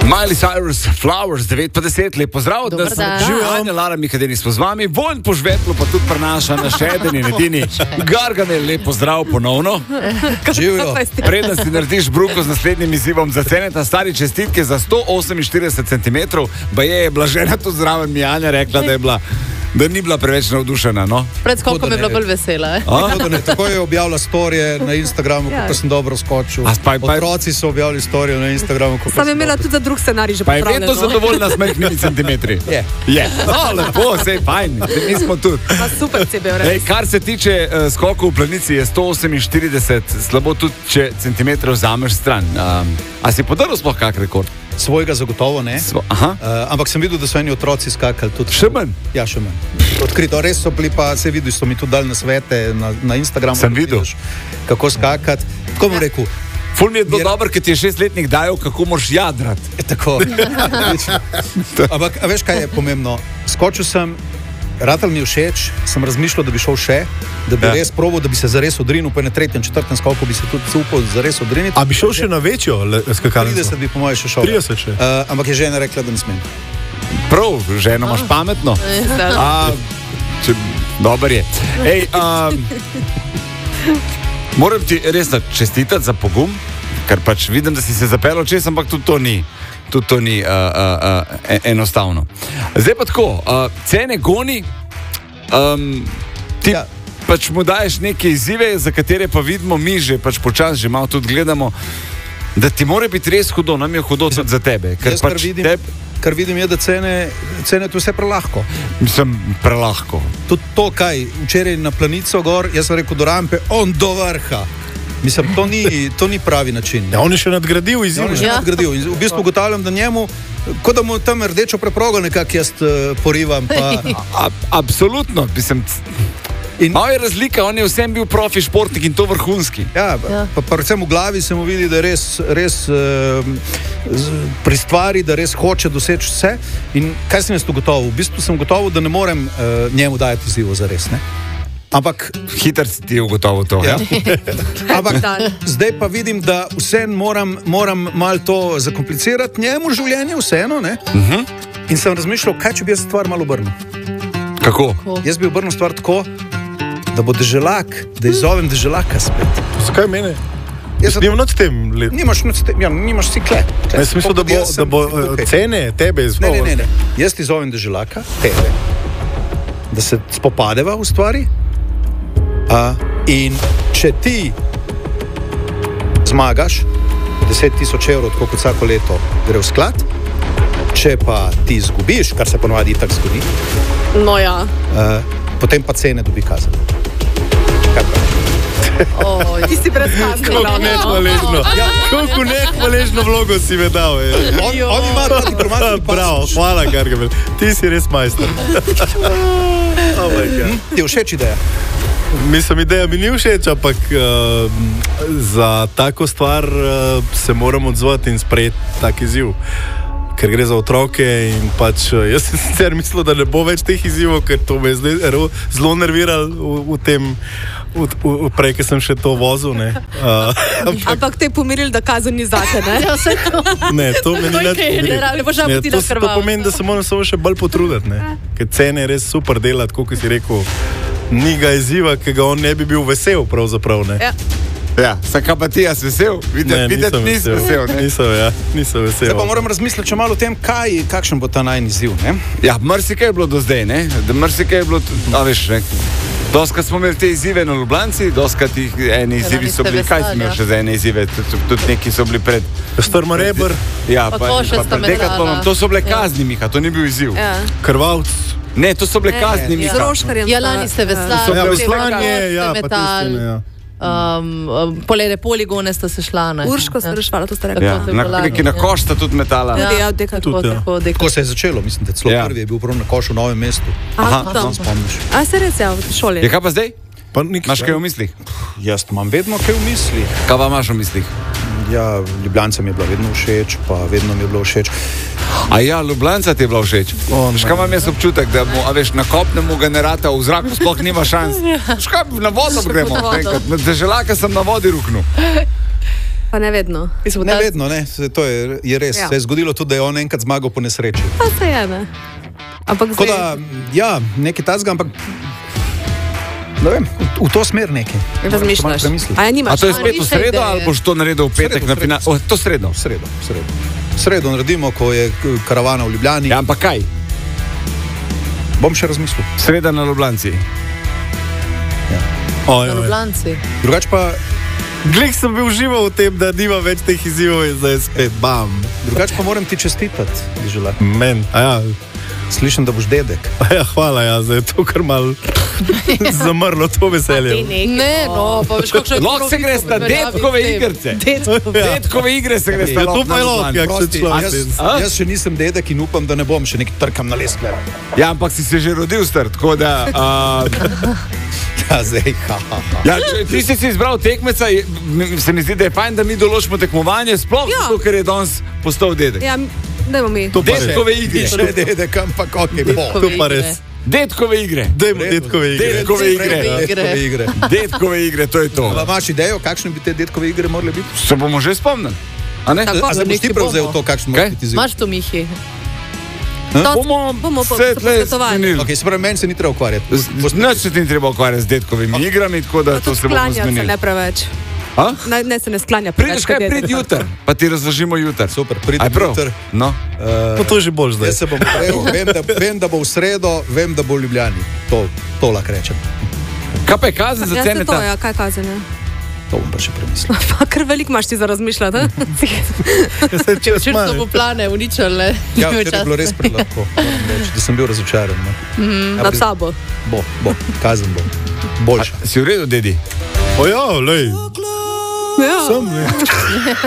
Miley Cyrus, Flowers, 9:10, lep pozdrav, da ste živeli, Lara Mikadeni smo z vami, Vojn po žvetlu pa tudi prenaša naš eden in edini Gargamel, lep pozdrav ponovno. Živijo. Preden si narediš bruko z naslednjim izzivom za ceneta, stari čestitke za 148 cm, ba je Blažena tudi zraven Mijanja rekla, da ni bila preveč navdušena, no? Pred skokom je bila bolj vesela. Tako je objavila storije na Instagramu, kako sem dobro skočil. Otroci so objavili storije na Instagramu, kako sem imela tudi za drug scenarij že pripravljen. pripravljeno. Pa je vedno zadovoljna s majhnimi centimetri. Je. No, lepo, sej fajn. Mi smo tudi. Pa super si bil res. Kar se tiče skokov v planici je 148, slabo tudi, če centimetrov vzameš stran. A si podaril sploh kak rekord? Svojega zagotovo ne. Ampak sem videl, da so eni otroci skakali tudi. Še manj? Ja, še manj. Odkrito, res so bili pa, se vidiš, so mi tudi dali na svete na Instagramu. Sem videl. Kako skakati. Tako bom rekel. Ful mi je bilo dobro, ker ti je 6-letnik dajal, kako moraš jadrati. Tako. Ampak, a veš, kaj je pomembno? Skočil sem, ratal mi je všeč, sem razmišljal, da bi šel še, da bi res probal, da bi se zares odrinil, pa na 3., 4. skoku bi se tudi upal zares odriniti. A bi šel še na večjo skakalnico? 30 bi po moje še šel. 30 še. Ampak je žena rekla, da ne smem. Prav, ženo imaš pametno. Dobar je. Moram ti res čestitati za pogum, ker pač vidim, da si se zapeljal čez, ampak tudi to ni enostavno. Zdaj pa tako, cene goni, ti pač mu daješ neke izzive, za katere pa vidimo mi že pač počas, že malo tudi gledamo, da ti mora biti res hudo, nam je hudo tudi za tebe. Kar vidim je, da cene tu vse prelahko. Mislim, prelahko. Tudi to, kaj včeraj na planico gor, jaz sem rekel do rampe, on do vrha. Mislim, to ni pravi način. Ja, on je še nadgradil izziv. V bistvu ugotavljam, da njemu, kot da mu tam rdečo preprogo nekako jaz porivam. Absolutno, mislim... Malo je razlika, on je vsem bil profi športnik in to vrhunski. Pa predvsem v glavi se mu vidi, da res pri stvari, da res hoče doseči vse. In kaj sem jaz ugotovil? V bistvu sem ugotovil, da ne morem njemu dajati izzivo za res, ne? Ampak... Hiter si ti ugotovil to, ja? Ampak zdaj pa vidim, da vseeno moram malo to zakomplicirati njemu življenje, vseeno, ne? In sem razmišljal, kaj če bi jaz stvar malo obrnil. Kako? Jaz bi obrnil stvar tako, da bo deželak, da izzovem deželaka spet. Zakaj mene? Nimam noč tem let. Nimaš si kle. Jaz mislim, da bo cene tebe izvolil. Ne. Jaz ti izzovem deželaka, tebe, da se spopadeva v stvari. In če ti zmagaš 10,000 evrov, tako kot vsako leto gre v sklad, če pa ti izgubiš, kar se ponovadi itak zgodi, potem pa cene dobi kazen. Ti si predstavljal. Koliko nehvaležno vlogo si me dal. On ima ta diplomatski pas. Bravo, hvala Gargamel. Ti si res majster. Ti je všeč ideja? Mislim, ideja mi ni všeč, ampak za tako stvar se moram odzvati in sprejeti tak izziv. Ker gre za otroke in pač jaz sem sicer mislil, da ne bo več teh izzivov, ker to me je zelo nerviral v tem, prej, ker sem še to vozil, ne. Ampak te je pomiril, da kazen ni zate, ne? Ne, to me ni več pomiril. To pomeni, da se moram samo še bolj potruditi, ne. Ker cene je res super delati, kot si rekel, ni ga izziva, ki ga on ne bi bil vesel pravzaprav, ne. Ja, sem kaj pa ti jaz vesel? Videti nisi vesel, ne? Nisem vesel. Zdaj pa moram razmisliti še malo o tem, kakšen bo ta najin izziv, ne? Ja, marsikaj je bilo do zdaj, ne? Marsikaj je bilo, veš, ne? Doskrat smo imeli te izzive na Ljubljanci, doskrat eni izzivi so bili, kaj si imel še za ene izzive? Tudi neki so bili pred... Strmoreber. Ja, pa Dekatlonom. To so bile kazni, Miha, to ni bil izziv. Krvavc. Ne, to so bile kazni, Miha. Z roškarjem. Ja, lani ste veslali. Veslanje, ja, pa tiste, ja. Polere poligone sta se šla, ne? Urško sta rešvala, to sta rekla. Neki na koš sta tudi metala. Tako se je začelo, mislim, da celo prvi je bil prav na košu v Novem mestu. Tam spomniš. A se res je v šoli? Je kaj pa zdaj? Imaš kaj v mislih? Jaz imam vedno kaj v mislih. Kaj pa imaš v mislih? Ja, Ljubljanca mi je bila vedno všeč, pa vedno mi je bilo všeč. A ja, Ljubljanca ti je bila všeč? Škaj imam jaz občutek, da mu, veš, na kopnemu generata v zraku sploh nima šans. Škaj, na vodo gremo. Deželaka sem na vodi ruknil. Pa ne vedno. Ne vedno, ne. To je res. Ja. Se je zgodilo tudi, da je on enkrat zmagal po nesreči. Pa se je, ne. Ampak Tako da, ja, nekaj tazga, ampak ne vem, v to smer nekaj. razmišljaš. Premisliti. A ja nimaš? A to je spet v niše sredo ideje. ali boš to naredil v petek na final? To sredo. V sredo naredimo, ko je karavana v Ljubljani. Ja, ampak kaj? Bom še razmislil. Sreda na Ljubljanci. Na Ljubljanci. Drugač pa, Glej, sem bil užival v tem, da nima več teh izzivov in zdaj spet bam. moram ti čestitati, Dežela. Men, Slišim, da boš dedek. hvala, zdaj je to kar mal zamrlo, to veselje. Ne, no, pa veš, kakšno je Lahko se greš na detkove igrice. Detkove igre se greš na Ja, to pa je lahko, jak se Prosti, človek. jaz še nisem dedek in upam, da ne bom še nekaj trkam na leskve. Ja, ampak si se že rodil star, tako da... Ja, zdaj, Ja, ti si izbral tekmeca, se mi zdi, da je fajn, da mi določimo tekmovanje, sploh Ja. zato, ker je danes postal dedek. Ja, dajmo mi. To pa res. Detkove igre. Še dedek, ampak ok, bo. To pa res. Detkove igre. Dajmo detkove igre. Detkove igre. Detkove igre. Detkove igre, to je to. Pa imaš idejo, kakšne bi te detkove igre morale biti? Se bomo že spomnili. A ne? Tako. A se boš ti nekaj prevzel bomo. to, kakšen Kaj? mora biti izziv? Imaš to, Mihi? Bomo se tle posvetovali. zmenili. Ok, se pravi, meni se ni treba ukvarjati. Nič se ti ni treba ukvarjati z detkovimi igrami, tako da to se bomo Sklanja se zmenili. ne preveč. A? Ne se ne sklanja Prideš preveč. kaj, kot dedek. prid jutr, pa ti razložimo jutr. Super, pridem Aj prav? jutr. No. Pa to je že bolj zdaj. Jaz se bom prijel, vem, da bo v sredo, vem, da bo v Ljubljani. To lahko rečem. Kaj pa je kazen za Ja, cene se to, ta? ja, kaj kazen, ja. To bom pa še premislil. Pa kar veliko imaš ti za razmišljati, ne? Včeraj so mu plane uničile. Ja, včeraj je bilo res prelahko, moram reči, da sem bil razočaran. No. Nad sabo. Bo, kazen bo. Boljša. Si v redu, dedi? Ojo, lej. Ja. Sem, ne.